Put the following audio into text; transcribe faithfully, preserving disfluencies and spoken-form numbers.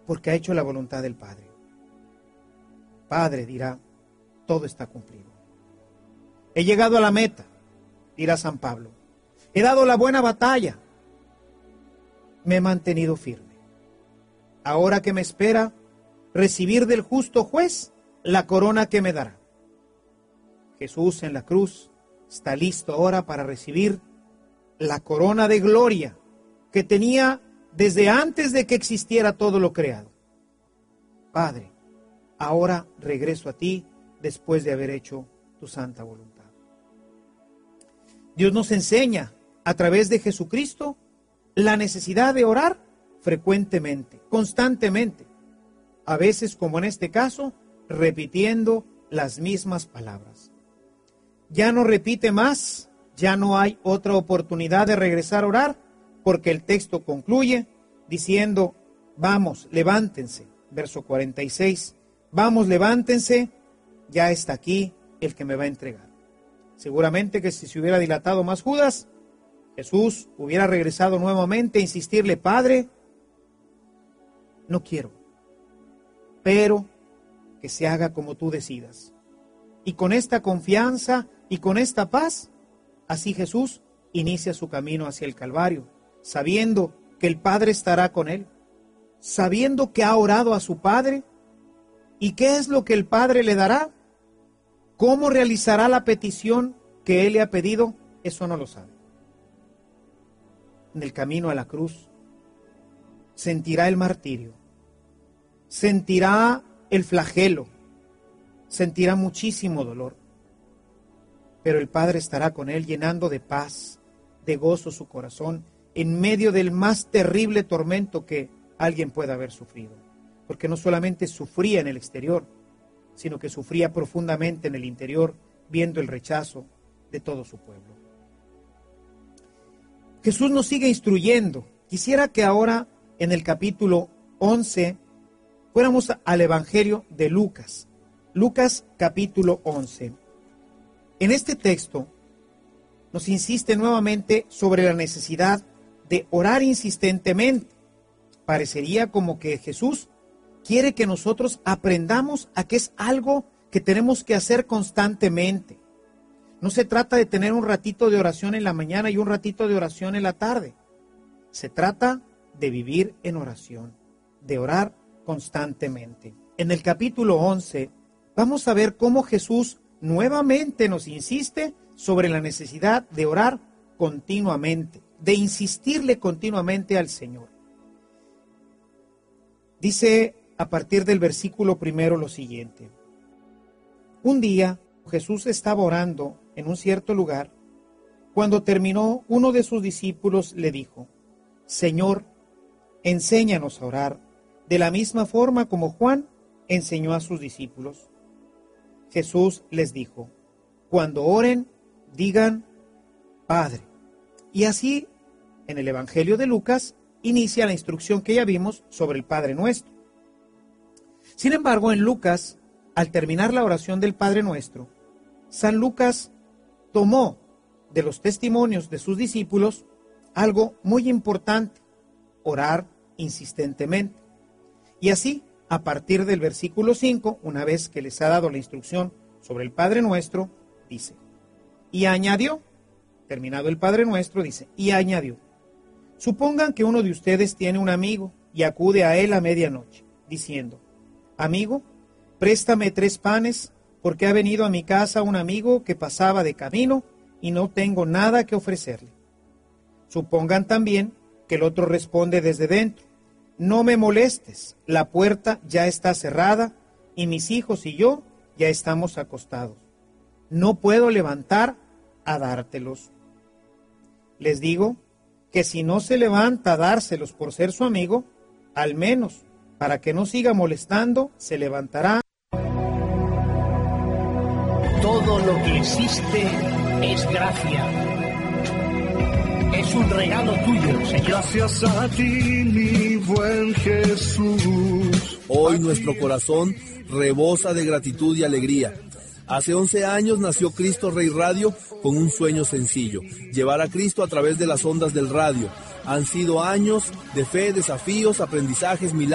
porque ha hecho la voluntad del Padre. Padre, dirá, todo está cumplido. He llegado a la meta, dirá San Pablo. He dado la buena batalla. Me he mantenido firme. Ahora que me espera recibir del justo juez la corona que me dará. Jesús en la cruz está listo ahora para recibir la corona de gloria que tenía desde antes de que existiera todo lo creado. Padre, ahora regreso a ti después de haber hecho tu santa voluntad. Dios nos enseña a través de Jesucristo la necesidad de orar frecuentemente, constantemente, a veces, como en este caso, repitiendo las mismas palabras. Ya no repite más, ya no hay otra oportunidad de regresar a orar, porque el texto concluye diciendo, vamos, levántense, verso cuarenta y seis, vamos, levántense, ya está aquí el que me va a entregar. Seguramente que si se hubiera dilatado más Judas, Jesús hubiera regresado nuevamente a insistirle, Padre, no quiero, pero que se haga como tú decidas. Y con esta confianza y con esta paz, así Jesús inicia su camino hacia el Calvario, sabiendo que el Padre estará con él, sabiendo que ha orado a su Padre. ¿Y qué es lo que el Padre le dará? ¿Cómo realizará la petición que él le ha pedido? Eso no lo sabe. En el camino a la cruz, sentirá el martirio, sentirá el flagelo, sentirá muchísimo dolor, pero el Padre estará con él llenando de paz, de gozo su corazón, en medio del más terrible tormento que alguien pueda haber sufrido, porque no solamente sufría en el exterior, sino que sufría profundamente en el interior, viendo el rechazo de todo su pueblo. Jesús nos sigue instruyendo. Quisiera que ahora, en el capítulo once, fuéramos al Evangelio de Lucas. Lucas capítulo once. En este texto nos insiste nuevamente sobre la necesidad de orar insistentemente. Parecería como que Jesús quiere que nosotros aprendamos a que es algo que tenemos que hacer constantemente. No se trata de tener un ratito de oración en la mañana y un ratito de oración en la tarde. Se trata de vivir en oración, de orar constantemente. En el capítulo once vamos a ver cómo Jesús nuevamente nos insiste sobre la necesidad de orar continuamente, de insistirle continuamente al Señor. Dice a partir del versículo primero lo siguiente. Un día Jesús estaba orando en un cierto lugar. Cuando terminó, uno de sus discípulos le dijo, Señor, enséñanos a orar, de la misma forma como Juan enseñó a sus discípulos. Jesús les dijo, cuando oren, digan, Padre. Y así, en el Evangelio de Lucas, inicia la instrucción que ya vimos sobre el Padre Nuestro. Sin embargo, en Lucas, al terminar la oración del Padre Nuestro, San Lucas tomó de los testimonios de sus discípulos algo muy importante, orar insistentemente. Y así, a partir del versículo cinco, una vez que les ha dado la instrucción sobre el Padre Nuestro, dice, y añadió, terminado el Padre Nuestro, dice, y añadió, supongan que uno de ustedes tiene un amigo y acude a él a medianoche, diciendo, amigo, préstame tres panes, porque ha venido a mi casa un amigo que pasaba de camino y no tengo nada que ofrecerle. Supongan también que el otro responde desde dentro, no me molestes, la puerta ya está cerrada y mis hijos y yo ya estamos acostados. No puedo levantar a dártelos. Les digo que si no se levanta a dárselos por ser su amigo, al menos para que no siga molestando, se levantará. Todo lo que existe es gracia. Es un regalo tuyo, Señor. Gracias a ti, mi buen Jesús. Hoy nuestro corazón rebosa de gratitud y alegría. Hace once años nació Cristo Rey Radio con un sueño sencillo, llevar a Cristo a través de las ondas del radio. Han sido años de fe, desafíos, aprendizajes, milagros.